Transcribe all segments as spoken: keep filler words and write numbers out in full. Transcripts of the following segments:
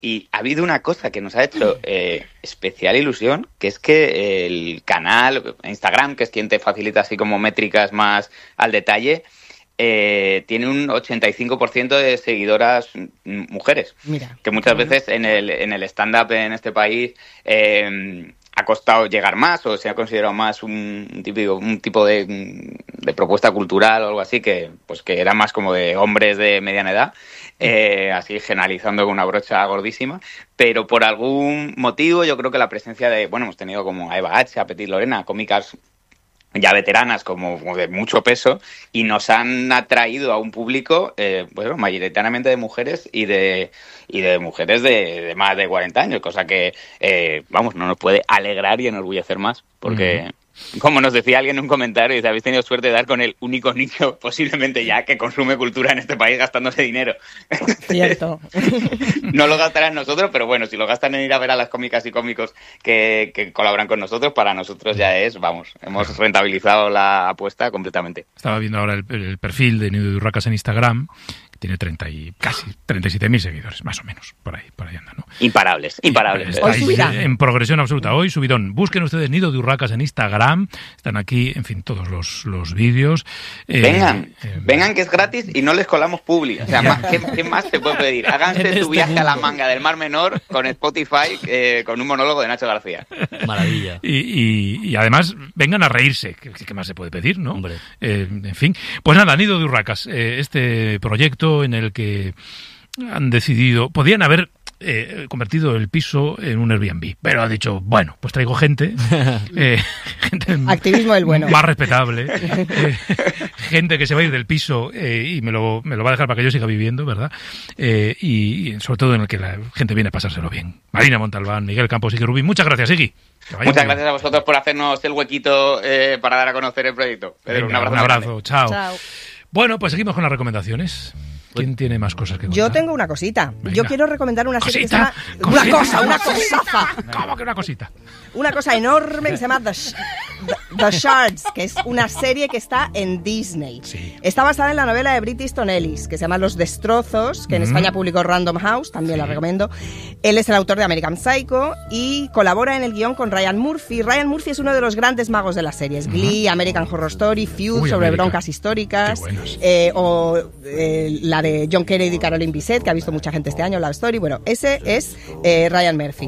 Y ha habido una cosa que nos ha hecho eh, especial ilusión, que es que el canal, Instagram, que es quien te facilita así como métricas más al detalle, eh, tiene un ochenta y cinco por ciento de seguidoras mujeres. Mira, que muchas bueno. veces en el, en el stand-up en este país eh, ha costado llegar más, o se ha considerado más un, típico, un tipo de, de propuesta cultural o algo así, que, pues, que era más como de hombres de mediana edad. Eh, así generalizando con una brocha gordísima, pero por algún motivo yo creo que la presencia de, bueno, hemos tenido como a Eva H, a Petit Lorena, cómicas ya veteranas como de mucho peso, y nos han atraído a un público eh, bueno, mayoritariamente de mujeres y de y de mujeres de, de más de cuarenta años, cosa que eh, vamos, no nos puede alegrar y enorgullecer más, porque uh-huh. Como nos decía alguien en un comentario, dice, habéis tenido suerte de dar con el único nicho posiblemente ya que consume cultura en este país gastándose dinero. Cierto. No lo gastarán nosotros, pero bueno, si lo gastan en ir a ver a las cómicas y cómicos que, que colaboran con nosotros, para nosotros ya es, vamos, hemos rentabilizado la apuesta completamente. Estaba viendo ahora el, el perfil de Nido de Urracas en Instagram, que tiene treinta y casi treinta y siete mil seguidores, más o menos, por ahí, por ahí anda, ¿no? Imparables, imparables. Está ahí, en progresión absoluta. Hoy subidón. Busquen ustedes Nido de Urracas en Instagram. Están aquí, en fin, todos los, los vídeos. Eh, vengan, eh, vengan que es gratis y no les colamos publi. O sea, más, ¿qué, ¿qué más se puede pedir? Háganse su este viaje mundo. A la manga del Mar Menor con Spotify, eh, con un monólogo de Nacho García. Maravilla. Y, y, y además, vengan a reírse. ¿Qué, qué más se puede pedir, no? Hombre. Eh, en fin. Pues nada, Nido de Urracas. Eh, este proyecto en el que han decidido... Podían haber... Eh, convertido el piso en un Airbnb, pero ha dicho, bueno, pues traigo gente, eh, gente activismo del bueno, más respetable, eh, gente que se va a ir del piso eh, y me lo, me lo va a dejar para que yo siga viviendo, ¿verdad? Eh, y, y sobre todo en el que la gente viene a pasárselo bien. Marina Montalbán, Miguel Campos, Iggy Rubín, muchas gracias, Iggy. Muchas gracias a vosotros por hacernos el huequito eh, para dar a conocer el proyecto. Venga, un abrazo, un abrazo. Chao. Chao. Bueno, pues seguimos con las recomendaciones. ¿Quién tiene más cosas que contar? Yo tengo una cosita. Venga. Yo quiero recomendar una serie ¿Cosita? que se llama... Una cosa, una cosaza. ¿Cómo que una cosita? Una cosa enorme que se llama The, Sh- The, The Shards, que es una serie que está en Disney. Sí. Está basada en la novela de Bret Easton Ellis, que se llama Los Destrozos, que en mm. España publicó Random House, también sí. La recomiendo. Él es el autor de American Psycho y colabora en el guión con Ryan Murphy. Ryan Murphy es uno de los grandes magos de las series. Mm. Glee, American Horror Story, Feud, Uy, sobre América. Broncas históricas, eh, o eh, la de John Kennedy y Caroline Bisset, que ha visto mucha gente este año, Love Story. Bueno, ese es eh, Ryan Murphy.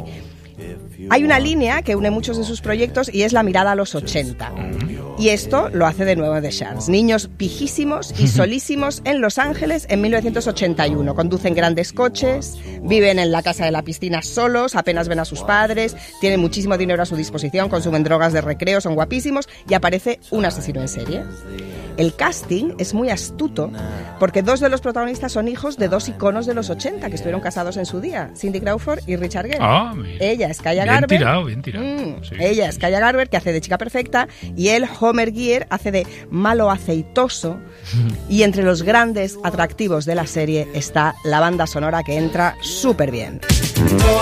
Hay una línea que une muchos de sus proyectos y es la mirada a los ochenta. Y esto lo hace de nuevo The Shards. Niños pijísimos y solísimos en Los Ángeles en mil novecientos ochenta y uno. Conducen grandes coches, viven en la casa de la piscina solos, apenas ven a sus padres, tienen muchísimo dinero a su disposición, consumen drogas de recreo, son guapísimos y aparece un asesino en serie. El casting es muy astuto porque dos de los protagonistas son hijos de dos iconos de los ochenta que estuvieron casados en su día, Cindy Crawford y Richard Gere. Ah, ella es Kaya bien Garber. Tirado, bien tirado. Mm, sí. Ella es Kaya Garber, que hace de chica perfecta, y él, Homer Gear, hace de malo aceitoso. Y entre los grandes atractivos de la serie está la banda sonora que entra súper bien.